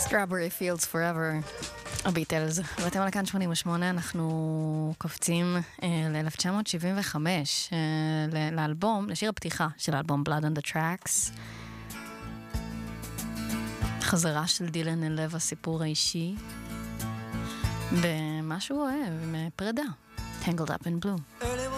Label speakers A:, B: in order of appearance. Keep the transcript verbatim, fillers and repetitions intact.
A: Strawberry Fields Forever, הביטלס. ואתם על כאן שמונים ושמונה, אנחנו קופצים ל-אלף תשע מאות שבעים וחמש, לאלבום, לשיר הפתיחה של האלבום Blood on the Tracks. חזרה של דילן אל לב הסיפור האישי, במה שהוא אוהב, עם פרידה. Tangled Up in Blue.